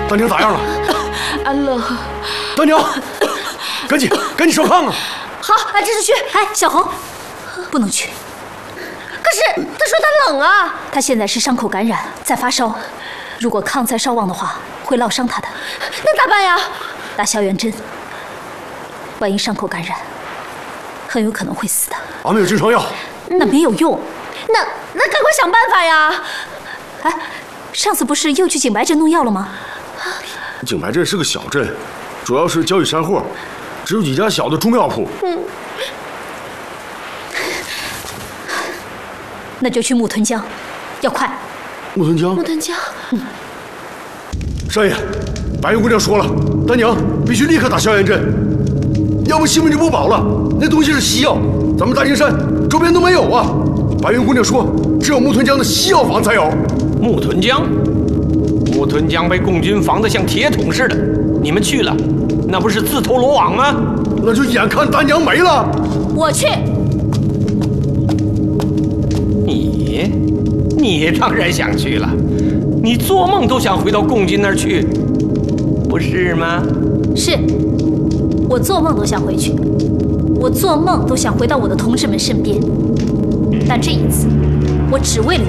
大娘咋样了？ 安乐。 大娘，赶紧烧炕啊！ 好，这就去。 哎，小红，不能去。 可是他说他冷啊。 他现在是伤口感染，在发烧。如果炕再烧旺的话，会烙伤他的。 那咋办呀？ 打消炎针。万一伤口感染，很有可能会死的。 俺们有金疮药。 那没有用。 那赶快想办法呀！ 哎，上次不是又去景白镇弄药了吗？ 景白镇是个小镇，主要是郊野山货，只有几家小的中药铺。 那就去木屯江，要快。 木屯江。 木屯江。 少爷，白云姑娘说了，大娘必须立刻打消炎针，要不性命就不保了。那东西是西药，咱们大青山周边都没有啊。白云姑娘说，只有木屯江的西药房才有。 木屯江，木屯江被共军防得像铁桶似的，你们去了，那不是自投罗网吗？ 那就眼看大娘没了。 我去。 你当然想去了，你做梦都想回到共军那儿去，不是吗？ 是，我做梦都想回去，我做梦都想回到我的同志们身边。但这一次，我只为了